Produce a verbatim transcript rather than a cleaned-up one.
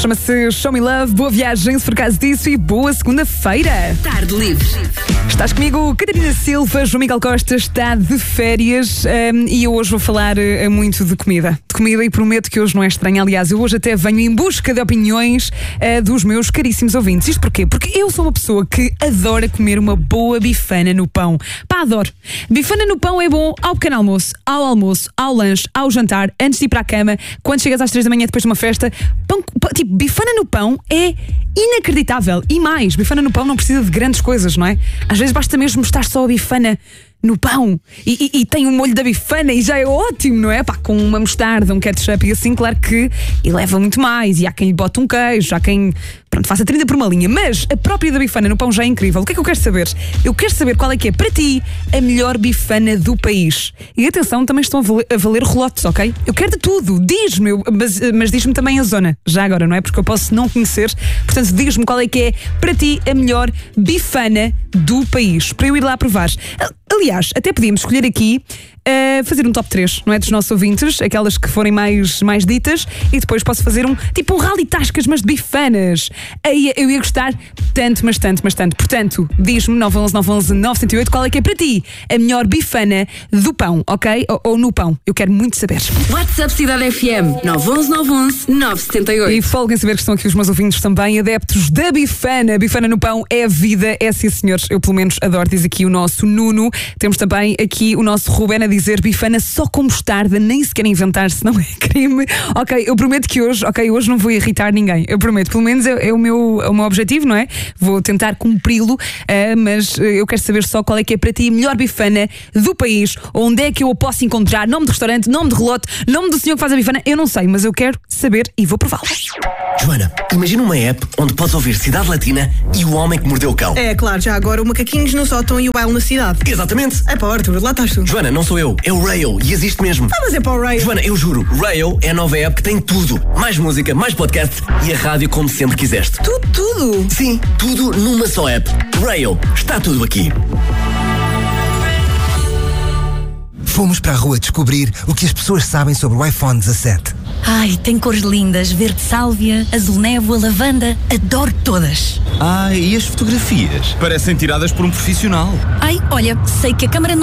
Chama-se Show Me Love, boa viagem se for caso disso e boa segunda-feira. Tarde Livre. Estás comigo, Catarina Silva, João Miguel Costa está de férias um, e eu hoje vou falar uh, muito de comida. De comida e prometo que hoje não é estranho. Aliás, eu hoje até venho em busca de opiniões uh, dos meus caríssimos ouvintes. Isto porquê? Porque eu sou uma pessoa que adora comer uma boa bifana no pão. Pá, adoro. Bifana no pão é bom ao pequeno almoço, ao almoço, ao lanche, ao jantar, antes de ir para a cama, quando chegas às três da manhã depois de uma festa. Pão, pão, tipo, bifana no pão é inacreditável. E mais, bifana no pão não precisa de grandes coisas, não é? Às vezes basta mesmo estar só a bifana no pão e, e, e tem o molho da bifana e já é ótimo, não é? Pá, com uma mostarda, um ketchup e assim, claro que e leva muito mais. E há quem lhe bota um queijo, há quem, pronto, faça trinta por uma linha. Mas a própria da bifana no pão já é incrível. O que é que eu quero saber? Eu quero saber qual é que é para ti a melhor bifana do país. E atenção, também estão a valer, a valer relotes, ok? Eu quero de tudo, diz-me, mas, mas diz-me também a zona, já agora, não é? Porque eu posso não conhecer, portanto diz-me qual é que é para ti a melhor bifana do país, para eu ir lá provar. Aliás, até podíamos escolher aqui uh, fazer um top três, não é? Dos nossos ouvintes, aquelas que forem mais, mais ditas, e depois posso fazer um tipo um rally tascas, mas de bifanas. Aí eu ia gostar tanto, mas tanto, mas tanto. Portanto, diz-me nove um um nove um um nove zero oito qual é que é para ti a melhor bifana do pão, ok? Ou, ou no pão. Eu quero muito saber. WhatsApp Cidade F M nove um um nove um um nove sete oito. E folguem saber que estão aqui os meus ouvintes também, adeptos da bifana. Bifana no pão é vida, é sim senhores. Eu pelo menos adoro, diz aqui o nosso Nuno. Temos também aqui o nosso Ruben a dizer bifana só com mostarda, nem sequer inventar, senão é crime. Ok, eu prometo que hoje, ok, hoje não vou irritar ninguém. Eu prometo, pelo menos é, é, o, meu, é o meu objetivo, não é? Vou tentar cumpri-lo, uh, mas eu quero saber só qual é que é para ti a melhor bifana do país, onde é que eu a posso encontrar, nome de restaurante, nome de relote, nome do senhor que faz a bifana, eu não sei, mas eu quero saber e vou prová-la. Joana, imagina uma app onde podes ouvir Cidade Latina e O Homem que Mordeu o Cão. É claro, já agora o Macaquinhos no Sótão e o Baile na Cidade. Exatamente. É pá, Arthur, lá estás tu. Joana, não sou eu, é o Rail e existe mesmo. Ah, mas é para o Rail. Joana, eu juro, Rail é a nova app que tem tudo. Mais música, mais podcast e a rádio como sempre quiseste. Tudo, tudo? Sim, tudo numa só app. Rail, está tudo aqui. Fomos para a rua descobrir o que as pessoas sabem sobre o iPhone dezassete. Ai, tem cores lindas, verde sálvia, azul névoa, lavanda, adoro todas. Ai, e as fotografias? Parecem tiradas por um profissional. Ai, olha, sei que a câmara não